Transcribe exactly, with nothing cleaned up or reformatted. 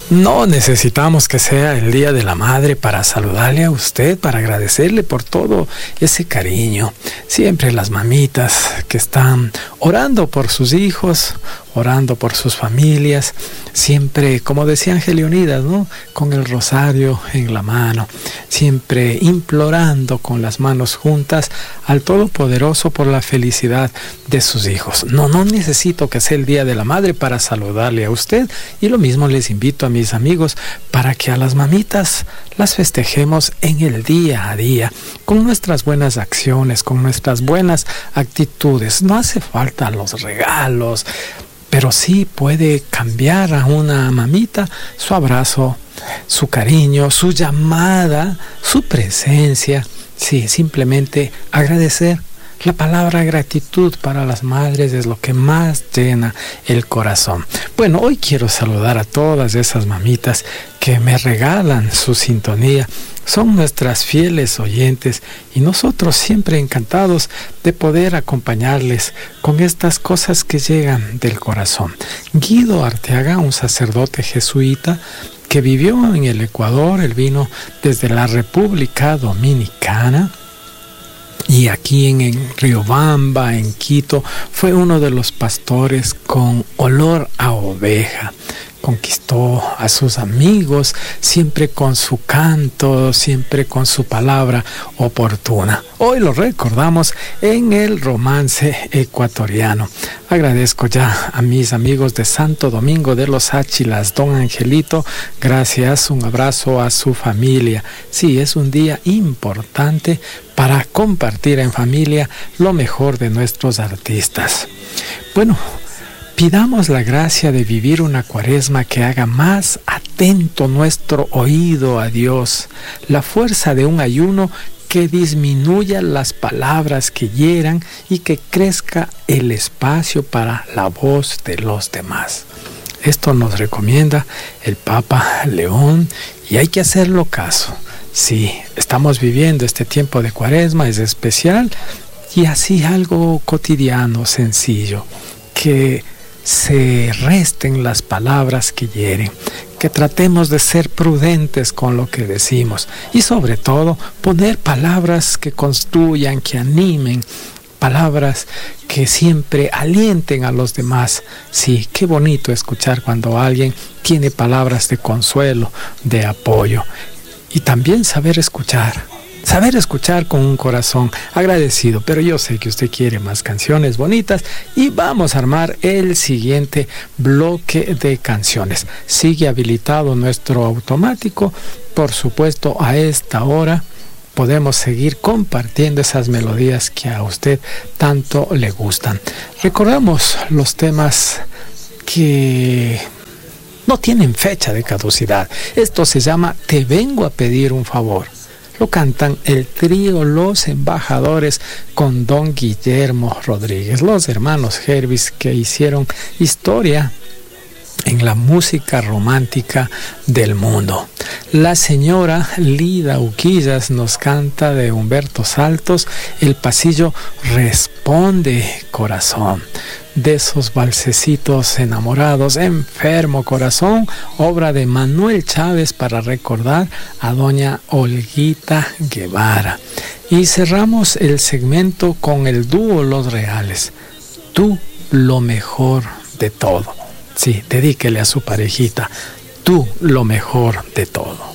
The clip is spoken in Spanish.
No necesitamos que sea el Día de la Madre para saludarle a usted, para agradecerle por todo ese cariño. Siempre las mamitas que están orando por sus hijos, orando por sus familias, siempre, como decía Ángel Leonidas, ¿no?, con el rosario en la mano, siempre implorando con las manos juntas al Todopoderoso por la felicidad de sus hijos. No, no necesito que sea el Día de la Madre para saludarle a usted, y lo mismo les invito a mis amigos para que a las mamitas las festejemos en el día a día, con nuestras buenas acciones, con nuestras buenas actitudes. No hace falta los regalos, pero sí puede cambiar a una mamita su abrazo, su cariño, su llamada, su presencia. Sí, simplemente agradecer. La palabra gratitud para las madres es lo que más llena el corazón. Bueno, hoy quiero saludar a todas esas mamitas que me regalan su sintonía. Son nuestras fieles oyentes y nosotros siempre encantados de poder acompañarles con estas cosas que llegan del corazón. Guido Arteaga, un sacerdote jesuita que vivió en el Ecuador, él vino desde la República Dominicana, y aquí en, en Riobamba, en Quito, fue uno de los pastores con olor a oveja. Conquistó a sus amigos, siempre con su canto, siempre con su palabra oportuna. Hoy lo recordamos en el romance ecuatoriano. Agradezco ya a mis amigos de Santo Domingo de los Áchilas, don Angelito, gracias, un abrazo a su familia. Sí, es un día importante para compartir en familia lo mejor de nuestros artistas. Bueno, pidamos la gracia de vivir una cuaresma que haga más atento nuestro oído a Dios, la fuerza de un ayuno que disminuya las palabras que hieran y que crezca el espacio para la voz de los demás. Esto nos recomienda el Papa León y hay que hacerlo caso. Sí, estamos viviendo este tiempo de cuaresma, es especial, y así algo cotidiano, sencillo, que se resten las palabras que hieren, que tratemos de ser prudentes con lo que decimos y sobre todo poner palabras que construyan, que animen, palabras que siempre alienten a los demás. Sí, qué bonito escuchar cuando alguien tiene palabras de consuelo, de apoyo, y también saber escuchar. Saber escuchar con un corazón agradecido, pero yo sé que usted quiere más canciones bonitas y vamos a armar el siguiente bloque de canciones. Sigue habilitado nuestro automático, por supuesto a esta hora podemos seguir compartiendo esas melodías que a usted tanto le gustan. Recordamos los temas que no tienen fecha de caducidad. Esto se llama Te vengo a pedir un favor. Lo cantan el trío Los Embajadores con don Guillermo Rodríguez, los hermanos Hervis que hicieron historia en la música romántica del mundo. La señora Lida Uquillas nos canta de Humberto Saltos El pasillo responde corazón. De esos valsecitos enamorados, Enfermo corazón, obra de Manuel Chávez para recordar a doña Olguita Guevara. Y cerramos el segmento con el dúo Los Reales, Tú lo mejor de todo. Sí, dedíquele a su parejita, tú lo mejor de todo.